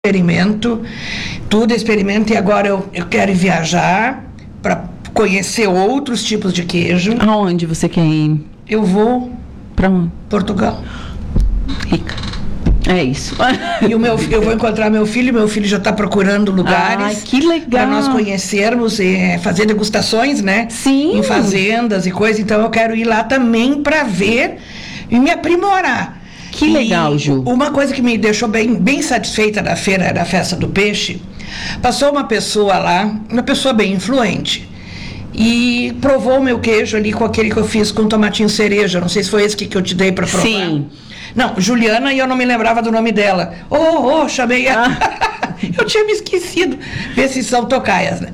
experimento, tudo experimento, e agora eu quero viajar para conhecer outros tipos de queijo. Aonde você quer ir? Eu vou Para onde? Portugal. Rica. É isso. E eu vou encontrar meu filho já está procurando lugares. Ai, que legal. Para nós conhecermos e fazer degustações, né? Sim. Em fazendas e coisa. Então eu quero ir lá também para ver e me aprimorar. Que legal, Ju. Uma coisa que me deixou bem satisfeita da feira, da Festa do Peixe, passou uma pessoa lá, uma pessoa bem influente, e provou o meu queijo ali com aquele que eu fiz com tomatinho cereja. Não sei se foi esse que eu te dei para provar. Sim. Não, Juliana, e eu não me lembrava do nome dela. Chamei ela. Eu tinha me esquecido. Vê se são tocaias, né?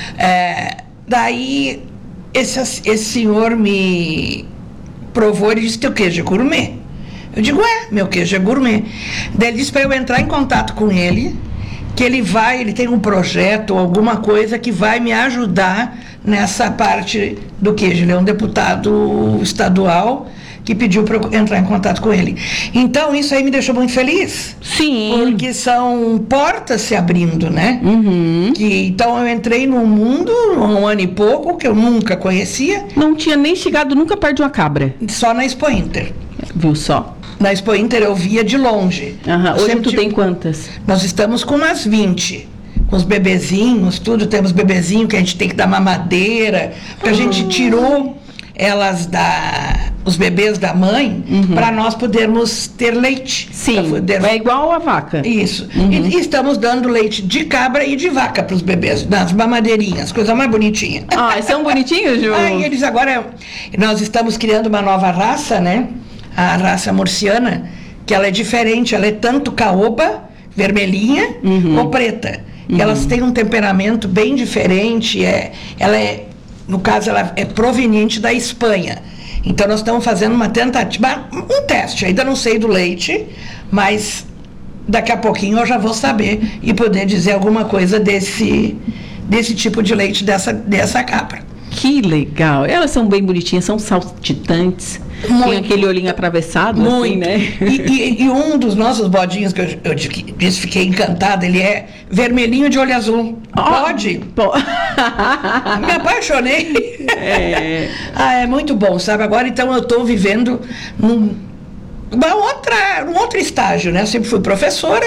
Daí, esse senhor me provou e disse: teu queijo é gourmet. Eu digo: meu queijo é gourmet. Daí ele disse para eu entrar em contato com ele, que ele tem um projeto, alguma coisa que vai me ajudar nessa parte do queijo. Ele é um deputado estadual que pediu para eu entrar em contato com ele. Então, isso aí me deixou muito feliz. Sim. Porque são portas se abrindo, né? Uhum. Então, eu entrei num mundo, um ano e pouco, que eu nunca conhecia. Não tinha nem chegado nunca perto de uma cabra. Só na Expo Inter. Viu só? Na Expo Inter eu via de longe. Hoje tu tem quantas? Nós estamos com umas 20. Com os bebezinhos, tudo. Temos bebezinho que a gente tem que dar mamadeira. Porque a gente tirou os bebês da mãe, para nós podermos ter leite. Sim, é igual a vaca. Isso. E estamos dando leite de cabra e de vaca para os bebês, nas mamadeirinhas, coisa mais bonitinha. São bonitinhos, Ju? E eles agora, nós estamos criando uma nova raça, né? A raça murciana, que ela é diferente, ela é tanto caoba, vermelhinha, ou preta. E elas têm um temperamento bem diferente, no caso, ela é proveniente da Espanha. Então, nós estamos fazendo uma tentativa, um teste. Ainda não sei do leite, mas daqui a pouquinho eu já vou saber e poder dizer alguma coisa desse tipo de leite, dessa cabra. Que legal. Elas são bem bonitinhas, são saltitantes. Muito. Tem aquele olhinho atravessado, muito. Assim, né? E um dos nossos bodinhos que eu disse, fiquei encantada, ele é vermelhinho de olho azul. Pode? Me apaixonei. É muito bom, sabe? Agora, então, eu estou vivendo num outro estágio, né? Eu sempre fui professora.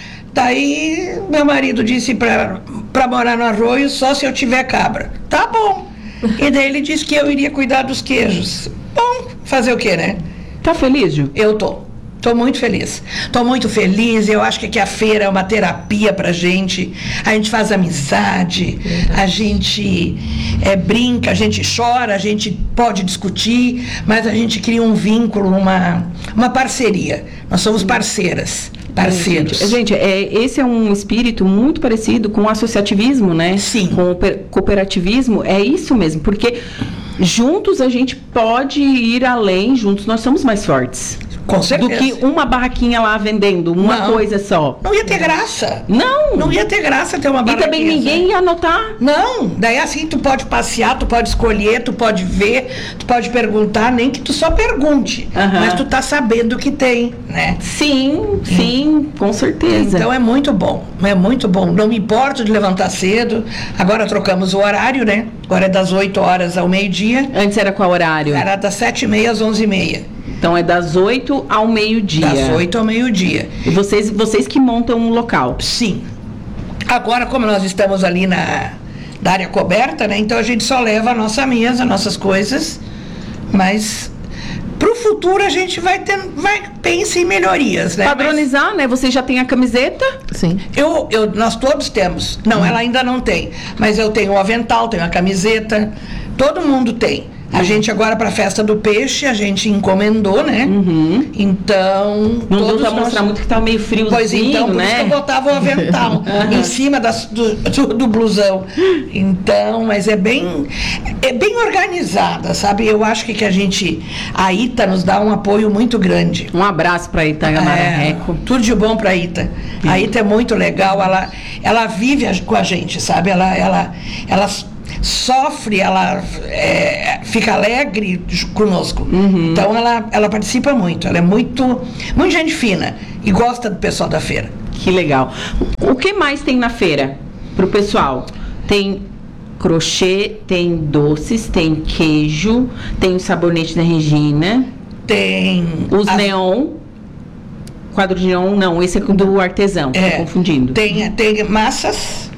Daí, meu marido disse para morar no Arroio só se eu tiver cabra. Tá bom. E daí ele disse que eu iria cuidar dos queijos. Bom, fazer o quê, né? Tá feliz, Ju? Eu tô muito feliz. Tô muito feliz. Eu acho que a feira é uma terapia pra gente. A gente faz amizade, a gente brinca, a gente chora, a gente pode discutir, mas a gente cria um vínculo, uma parceria. Nós somos parceiros. Gente, esse é um espírito muito parecido com o associativismo, né? Sim. Com o cooperativismo, é isso mesmo, porque juntos a gente pode ir além, juntos nós somos mais fortes. Com certeza. Do que uma barraquinha lá vendendo uma coisa só. Não ia ter graça. Não ia ter graça ter uma barraquinha. E também ninguém ia anotar. Não. Daí assim tu pode passear, tu pode escolher, tu pode ver, tu pode perguntar, nem que tu só pergunte. Mas tu tá sabendo o que tem, né? Sim, com certeza. Então é muito bom. Não me importo de levantar cedo. Agora trocamos o horário, né? Agora é das 8 horas ao meio-dia. Antes era qual horário? Era das 7h30 às 11h30. Então é das 8 ao meio-dia. Das 8 ao meio-dia. E vocês que montam um local? Sim. Agora, como nós estamos ali na área coberta, né? Então a gente só leva a nossa mesa, nossas coisas. Mas pro futuro a gente vai pensar em melhorias, né? Padronizar, né? Você já tem a camiseta? Sim. Nós todos temos. Não, ela ainda não tem. Mas eu tenho o avental, tenho a camiseta. Todo mundo tem. A gente agora, para a Festa do Peixe, a gente encomendou, né? Então... Não deu pra mostrar muito que tá meio friozinho, pois então, por né? isso que eu botava o avental em cima do blusão. Então, mas é bem organizada, sabe? Eu acho que a Ita nos dá um apoio muito grande. Um abraço para Ita Gamarreco. Tudo de bom para Ita. A Ita é muito legal, ela vive com a gente, sabe? Ela sofre, ela fica alegre conosco. Então ela participa muito, ela é muito gente fina e gosta do pessoal da feira. Que legal. O que mais tem na feira pro pessoal? Tem crochê, tem doces, tem queijo, tem o sabonete da Regina, tem os neon, quadro de neon, não, esse é do artesão, tô confundindo. Tem massas,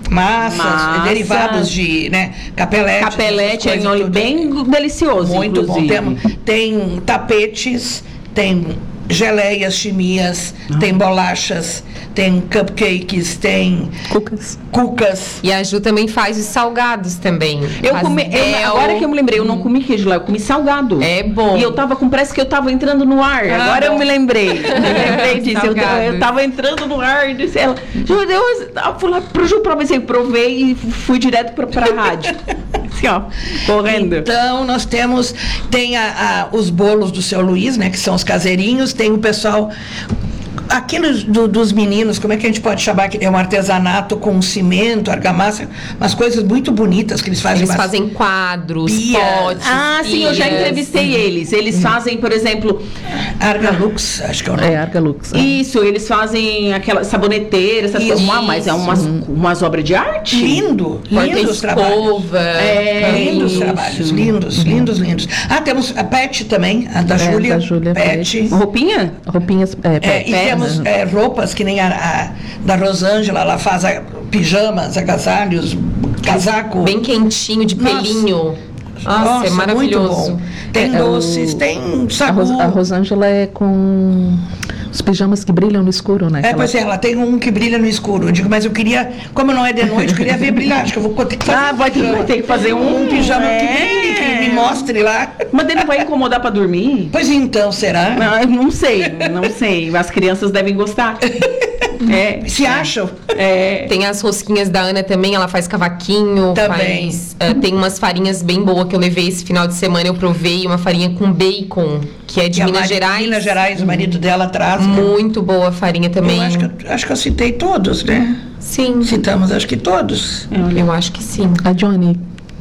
derivados de, né, capelete, é um bem delicioso, muito inclusive. Bom. Tem tapetes, tem geleias, chimias, tem bolachas, tem cupcakes, tem cucas. E a Ju também faz os salgados também. Agora que eu me lembrei, eu não comi queijo lá, eu comi salgado. É bom. E parece que eu tava entrando no ar. Agora eu me lembrei. Disso. Eu tava entrando no ar e disse ela, meu Deus, eu fui lá pro Ju pra ver, provei e fui direto pra rádio. Assim, ó, correndo. Então, nós tem os bolos do seu Luiz, né, que são os caseirinhos, tem o pessoal... Aqueles dos meninos, como é que a gente pode chamar? É um artesanato com cimento, argamassa, umas coisas muito bonitas que eles fazem. Eles fazem quadros, potes. Sim, eu já entrevistei eles. Eles fazem, por exemplo... Argalux, acho que é o nome. Argalux. Isso, eles fazem aquelas saboneteiras, essas coisas. Mas é umas obras de arte. Lindos trabalhos. Lindos trabalhos, lindos. Temos a Pet também, a da Júlia. Pet. Roupinha? Roupinhas, e temos roupas que nem a da Rosângela, ela faz pijamas, agasalhos, casaco. Bem quentinho, de pelinho. Nossa, é maravilhoso. Muito bom. Tem doces, tem sabor. A Rosângela é com os pijamas que brilham no escuro, né? Pois é, ela tem um que brilha no escuro. Eu digo, mas eu queria, como não é de noite, eu queria ver brilhar. Acho que eu vou ter que fazer vai ter que fazer um pijama que brilhe, que me mostre lá. Mas ele não vai incomodar pra dormir? Pois então, será? Não sei. As crianças devem gostar. Se acham? Tem as rosquinhas da Ana também, ela faz cavaquinho. Também. Tem umas farinhas bem boas que eu levei esse final de semana, eu provei uma farinha com bacon, que é de Minas Gerais. Minas Gerais, o marido dela traz. Muito boa a farinha também. Eu acho que eu citei todos, né? Sim. Citamos, acho que todos. Eu acho que sim. A Johnny.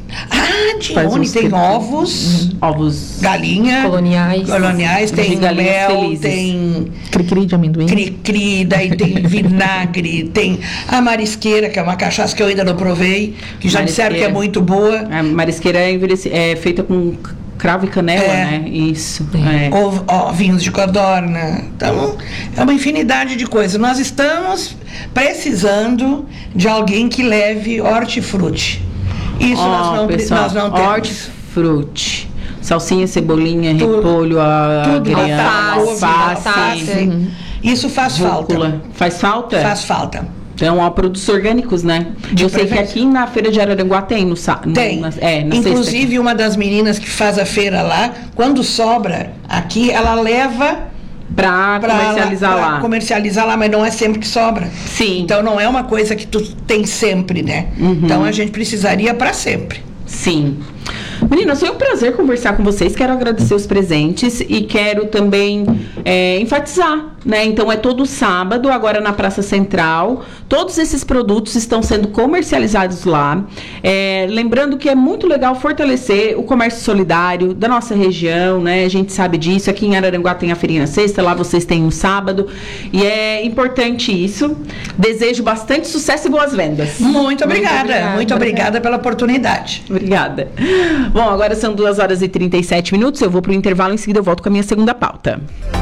Dione, tem ovos, galinha, coloniais, tem mel, felizes. Tem cri-cri de amendoim, daí tem vinagre, tem a marisqueira, que é uma cachaça que eu ainda não provei, que já disseram que é muito boa. A marisqueira é feita com cravo e canela, né? Isso. Vinhos de codorna. Então, é uma infinidade de coisas. Nós estamos precisando de alguém que leve hortifruti. Isso nós não temos. Hortifruti. Salsinha, cebolinha, repolho, alface. Isso faz falta. Faz falta? Faz falta. Então, produtos orgânicos, né? Eu sei que aqui na Feira de Araranguá tem. Tem. Inclusive, sexta. Uma das meninas que faz a feira lá, quando sobra aqui, ela leva... Pra comercializar lá, mas não é sempre que sobra. Sim. Então não é uma coisa que tu tem sempre, né? Então a gente precisaria para sempre. Sim. Meninas, foi um prazer conversar com vocês. Quero agradecer os presentes e quero também enfatizar, né? Então, é todo sábado, agora na Praça Central. Todos esses produtos estão sendo comercializados lá. Lembrando que é muito legal fortalecer o comércio solidário da nossa região, né? A gente sabe disso. Aqui em Araranguá tem a feirinha na sexta, lá vocês têm um sábado. E é importante isso. Desejo bastante sucesso e boas vendas. Muito obrigada. Muito obrigada pela oportunidade. Obrigada. Bom, agora são 2h37. Eu vou para o intervalo, em seguida eu volto com a minha segunda pauta.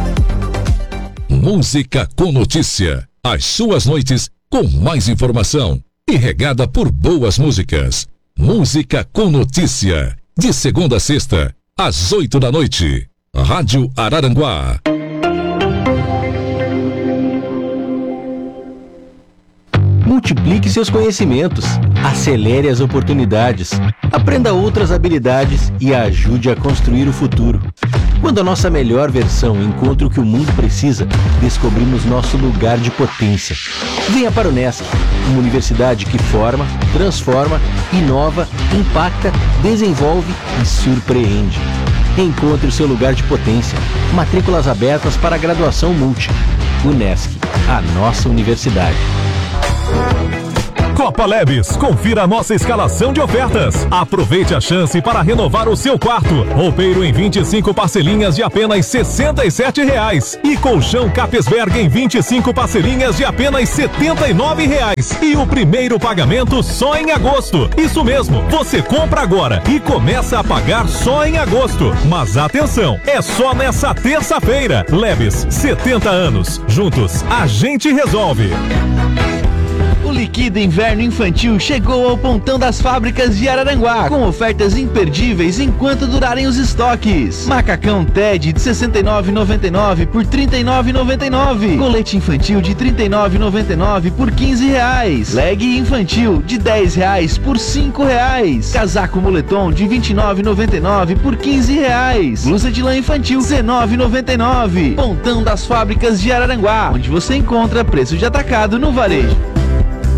Música com notícia. As suas noites com mais informação e regada por boas músicas. Música com notícia. De segunda a sexta, às 8 da noite. Rádio Araranguá. Multiplique seus conhecimentos, acelere as oportunidades, aprenda outras habilidades e ajude a construir o futuro. Quando a nossa melhor versão encontra o que o mundo precisa, descobrimos nosso lugar de potência. Venha para o Unesc, uma universidade que forma, transforma, inova, impacta, desenvolve e surpreende. Encontre o seu lugar de potência. Matrículas abertas para a graduação multi. Unesc, a nossa universidade. Copa Leves, confira a nossa escalação de ofertas. Aproveite a chance para renovar o seu quarto. Roupeiro em 25 parcelinhas de apenas R$ 67,00. E colchão Capesberg em 25 parcelinhas de apenas R$ 79,00. E o primeiro pagamento só em agosto. Isso mesmo, você compra agora e começa a pagar só em agosto. Mas atenção, é só nessa terça-feira. Leves, 70 anos. Juntos, a gente resolve. O Liquida Inverno Infantil chegou ao Pontão das Fábricas de Araranguá, com ofertas imperdíveis enquanto durarem os estoques. Macacão Ted de R$ 69,99 por R$ 39,99. Colete infantil de R$ 39,99 por R$ 15,00. Leg infantil de R$ 10,00 por R$ 5,00. Casaco moletom de R$ 29,99 por R$ 15,00. Blusa de lã infantil R$ 19,99. Pontão das Fábricas de Araranguá, onde você encontra preço de atacado no varejo.